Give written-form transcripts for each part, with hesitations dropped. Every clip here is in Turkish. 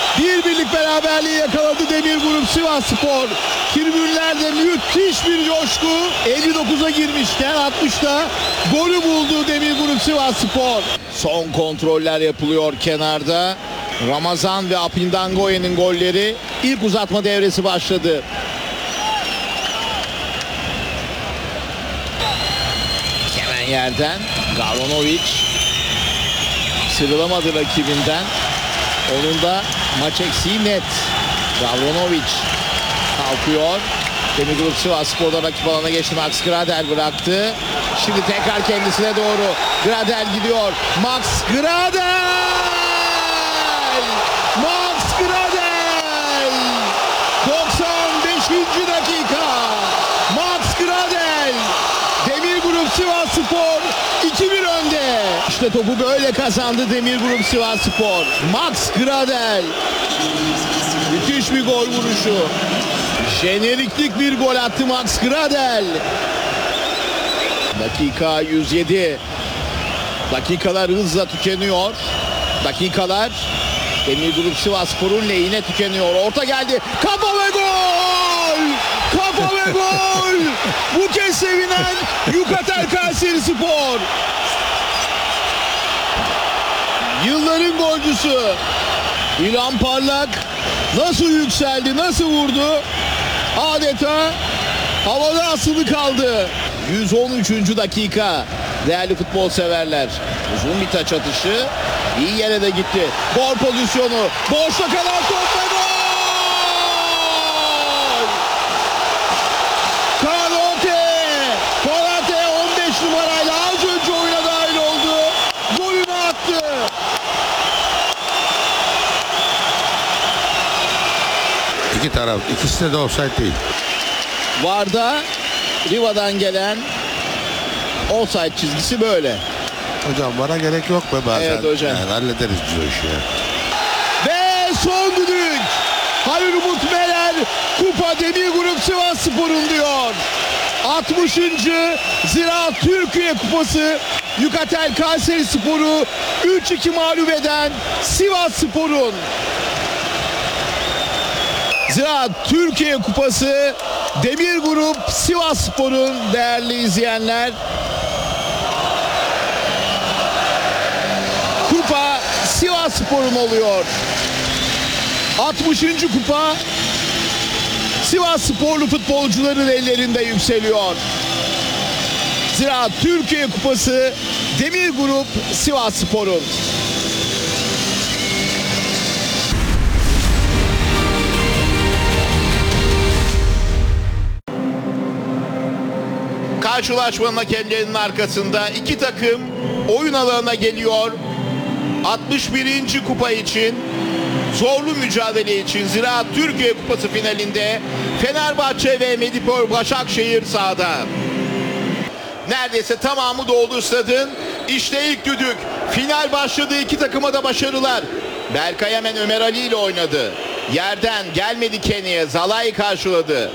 Bir birlik beraberliği yakaladı Demir Grup Sivasspor. Tribünlerde müthiş bir coşku. 59'a girmişken 60'ta golü buldu Demir Grup Sivasspor. Son kontroller yapılıyor kenarda. Ramazan ve Apindangoye'nin golleri. İlk uzatma devresi başladı. Hemen yerden Gavranovic sıyrılamadı rakibinden. Onun da maç eksiği net. Gavranovic kalkıyor. Demir Grup Sivasspor'da rakip alana geçti. Max Gradel bıraktı. Şimdi tekrar kendisine doğru. Gradel gidiyor. Max Gradel! Max Gradel! 95. dakika. Max Gradel! Demir Grup Sivasspor 2-1 önde. İşte topu böyle kazandı Demir Grup Sivasspor. Max Gradel. Müthiş bir gol vuruşu. Jeneriklik bir gol attı Max Gradel. Dakika 107. Dakikalar hızla tükeniyor. Dakikalar Demir Grup Sivasspor'un lehine tükeniyor. Orta geldi. Kafa ve gol! Kafa ve gol! Bu kez sevinen Yukatel Kayserispor. Yılların golcüsü İlhan Parlak nasıl yükseldi, nasıl vurdu? Adeta havada asılı kaldı. 113. dakika. Değerli futbol severler. Uzun bir taç atışı. İyi yere de gitti. Gol pozisyonu. Boşta kalan top ve gol! Konate 15 numarayla az önce oyuna dahil oldu. Golünü attı. İki taraf, ikisi de offside değil. VAR'da Riva'dan gelen offside çizgisi böyle. Hocam bana gerek yok be bazen. Evet hocam. Yani hallederiz biz o işi ya. Ve son düdük. Halil Umut Meler Kupa Demir Grup Sivasspor'un diyor. 60. Ziraat Türkiye Kupası Yukatel Kayserispor'u 3-2 mağlup eden Sivasspor'un. Ziraat Türkiye Kupası Demir Grup Sivasspor'un değerli izleyenler. Kupa Sivasspor'un oluyor. 60. kupa Sivassporlu futbolcuların ellerinde yükseliyor. Ziraat Türkiye Kupası Demir Grup Sivasspor'un. Karşılaşmanın hakemlerinin arkasında iki takım oyun alanına geliyor. 61. kupa için, zorlu mücadele için Ziraat Türkiye Kupası finalinde Fenerbahçe ve Medipol Başakşehir sahada. Neredeyse tamamı doldu stadın. İşte ilk düdük. Final başladı, iki takıma da başarılar. Berkay hemen Ömer Ali ile oynadı. Yerden gelmedi Kenny'e. Zalai karşıladı.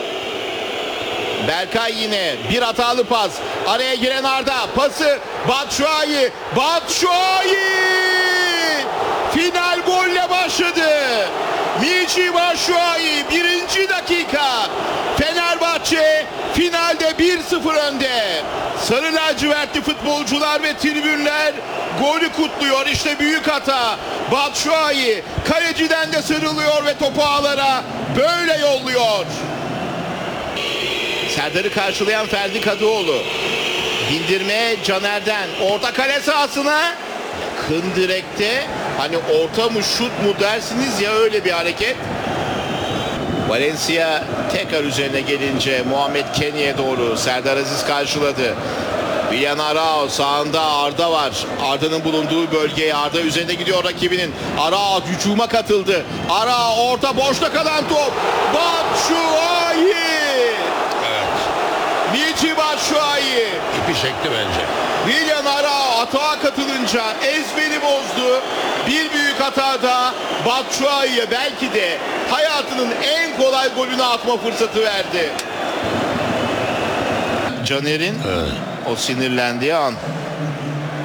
Berkay yine bir hatalı pas. Araya giren Arda. Pası Batshuayi. Batshuayi! Final golle başladı. Michy Batshuayi 1. dakika. Fenerbahçe finalde 1-0 önde. Sarı lacivertli futbolcular ve tribünler golü kutluyor. İşte büyük hata. Batshuayi kaleciden de sarılıyor ve topu ağlara böyle yolluyor. Serdar'ı karşılayan Ferdi Kadıoğlu. Bindirme Caner'den. Orta kale sahasına. Yakın direkte. Hani orta mı şut mu dersiniz ya, öyle bir hareket. Valencia tekrar üzerine gelince Muhammed Kenny'e doğru. Serdar Aziz karşıladı. Willian Arao sağında Arda var. Arda'nın bulunduğu bölgeye Arda üzerinde gidiyor rakibinin. Arao hücuma katıldı. Arao orta boşta kalan top. Batshuayi! Michy Batshuayi. İpi çekti bence. Willian Arao atağa katılınca ezberi bozdu. Bir büyük hatada Batshuayi'ye belki de hayatının en kolay golünü atma fırsatı verdi. Caner'in o sinirlendiği an.